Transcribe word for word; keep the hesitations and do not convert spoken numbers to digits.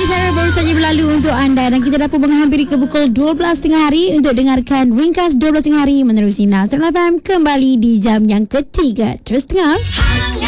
Sarah baru saja berlalu untuk anda dan kita dapat menghampiri ke pukul dua belas tengah hari untuk dengarkan ringkas dua belas tengah hari menerusi Nastran F M kembali di jam yang ketiga. Terus dengar.